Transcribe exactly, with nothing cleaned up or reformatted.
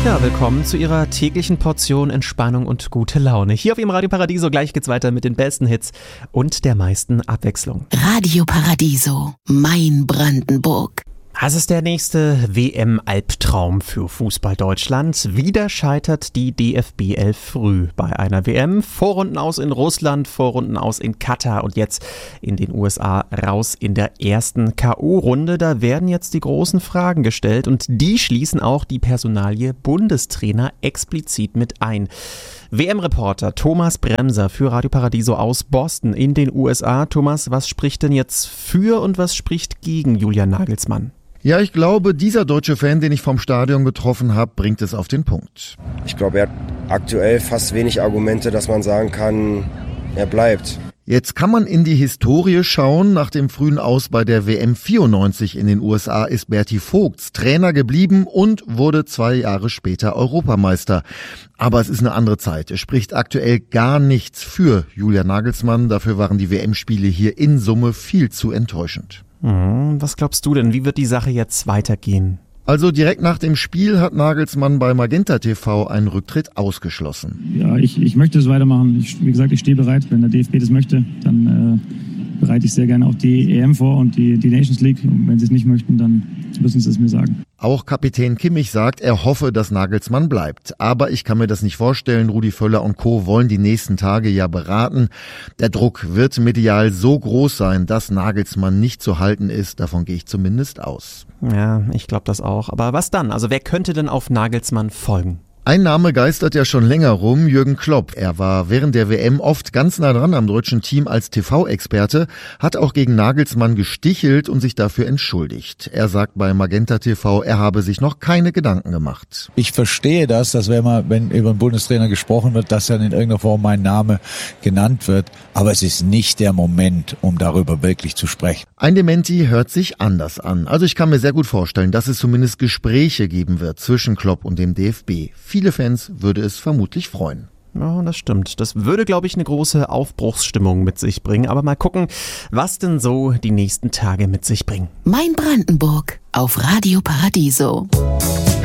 Ja, willkommen zu Ihrer täglichen Portion Entspannung und gute Laune. Hier auf Ihrem Radio Paradiso. Gleich geht's weiter mit den besten Hits und der meisten Abwechslung. Radio Paradiso, mein Brandenburg. Das ist der nächste W M-Albtraum für Fußball Deutschland. Wieder scheitert die D F B elf früh bei einer W M. Vorrunden aus in Russland, Vorrunden aus in Katar und jetzt in den U S A raus in der ersten K O-Runde. Da werden jetzt die großen Fragen gestellt und die schließen auch die Personalie Bundestrainer explizit mit ein. W M-Reporter Thomas Bremser für Radio Paradiso aus Boston in den U S A. Thomas, was spricht denn jetzt für und was spricht gegen Julian Nagelsmann? Ja, ich glaube, dieser deutsche Fan, den ich vom Stadion getroffen habe, bringt es auf den Punkt. Ich glaube, er hat aktuell fast wenig Argumente, dass man sagen kann, er bleibt. Jetzt kann man in die Historie schauen. Nach dem frühen Aus bei der W M vierundneunzig in den U S A ist Berti Vogts Trainer geblieben und wurde zwei Jahre später Europameister. Aber es ist eine andere Zeit. Es spricht aktuell gar nichts für Julian Nagelsmann. Dafür waren die W M-Spiele hier in Summe viel zu enttäuschend. Was glaubst du denn, wie wird die Sache jetzt weitergehen? Also direkt nach dem Spiel hat Nagelsmann bei Magenta T V einen Rücktritt ausgeschlossen. Ja, ich, ich möchte es weitermachen. Ich, wie gesagt, ich stehe bereit. Wenn der D F B das möchte, dann äh, bereite ich sehr gerne auch die E M vor und die, die Nations League. Und wenn sie es nicht möchten, dann müssen sie es mir sagen. Auch Kapitän Kimmich sagt, er hoffe, dass Nagelsmann bleibt. Aber ich kann mir das nicht vorstellen. Rudi Völler und Co. wollen die nächsten Tage ja beraten. Der Druck wird medial so groß sein, dass Nagelsmann nicht zu halten ist. Davon gehe ich zumindest aus. Ja, ich glaube das auch. Aber was dann? Also wer könnte denn auf Nagelsmann folgen? Ein Name geistert ja schon länger rum, Jürgen Klopp. Er war während der W M oft ganz nah dran am deutschen Team als T V-Experte, hat auch gegen Nagelsmann gestichelt und sich dafür entschuldigt. Er sagt bei Magenta T V, er habe sich noch keine Gedanken gemacht. Ich verstehe das, dass wenn man, wenn über einen Bundestrainer gesprochen wird, dass dann in irgendeiner Form mein Name genannt wird. Aber es ist nicht der Moment, um darüber wirklich zu sprechen. Ein Dementi hört sich anders an. Also ich kann mir sehr gut vorstellen, dass es zumindest Gespräche geben wird zwischen Klopp und dem D F B. Viele Fans würde es vermutlich freuen. Ja, das stimmt. Das würde, glaube ich, eine große Aufbruchsstimmung mit sich bringen. Aber mal gucken, was denn so die nächsten Tage mit sich bringen. Mein Brandenburg auf Radio Paradiso.